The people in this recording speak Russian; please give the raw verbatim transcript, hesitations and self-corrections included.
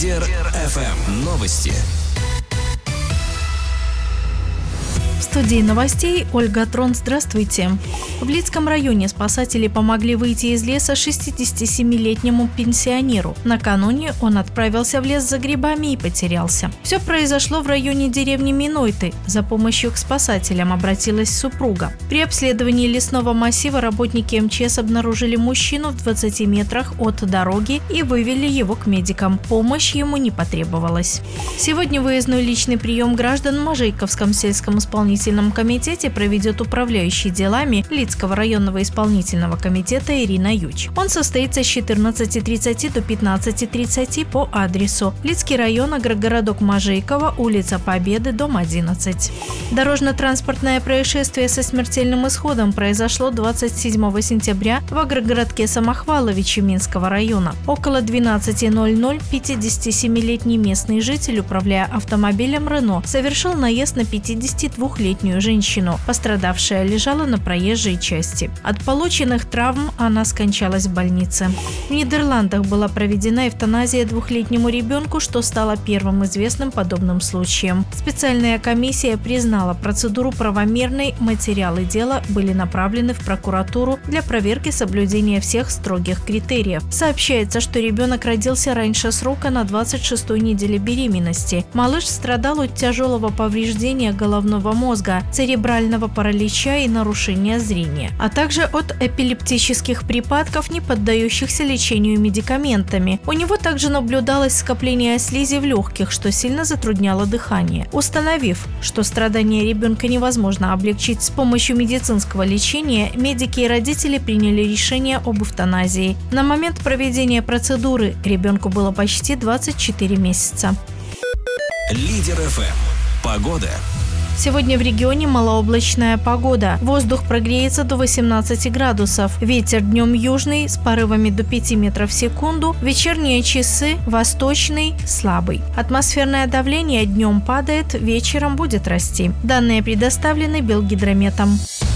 Лидер эф эм. Новости. В студии новостей Ольга Трон. Здравствуйте. В Лидском районе спасатели помогли выйти из леса шестидесятисемилетнему пенсионеру. Накануне он отправился в лес за грибами и потерялся. Все произошло в районе деревни Минойты. За помощью к спасателям обратилась супруга. При обследовании лесного массива работники эм че эс обнаружили мужчину в двадцати метрах от дороги и вывели его к медикам. Помощь ему не потребовалась. Сегодня выездной личный прием граждан в Можайковском сельском исполнительном комитете проведет управляющий делами Лидского районного исполнительного комитета Ирина Юч. Он состоится с четырнадцати тридцати до пятнадцати тридцати по адресу Лидский район, агрогородок Можайково, улица Победы, дом одиннадцать. Дорожно-транспортное происшествие со смертельным исходом произошло двадцать седьмого сентября в агрогородке Самохваловичи Минского района. Около двенадцати ноль-ноль пятидесятисемилетний местный житель, управляя автомобилем Рено, совершил наезд на пятидесятидвухлетнюю женщину. Пострадавшая лежала на проезжей части. От полученных травм она скончалась в больнице. В Нидерландах была проведена эвтаназия двухлетнему ребенку, что стало первым известным подобным случаем. Специальная комиссия признала процедуру правомерной, материалы дела были направлены в прокуратуру для проверки соблюдения всех строгих критериев. Сообщается, что ребенок родился раньше срока на двадцать шестой неделе беременности. Малыш страдал от тяжелого повреждения головного мозга, церебрального паралича и нарушения зрения, а также от эпилептических припадков, не поддающихся лечению медикаментами. У него также наблюдалось скопление слизи в легких, что сильно затрудняло дыхание. Установив, что страдания ребенка невозможно облегчить с помощью медицинского лечения, медики и родители приняли решение об эвтаназии. На момент проведения процедуры ребенку было почти двадцать четыре месяца. Лидер эф эм. Погода. Сегодня в регионе малооблачная погода. Воздух прогреется до восемнадцати градусов. Ветер днем южный с порывами до пяти метров в секунду. В вечерние часы восточный слабый. Атмосферное давление днем падает, вечером будет расти. Данные предоставлены Белгидрометом.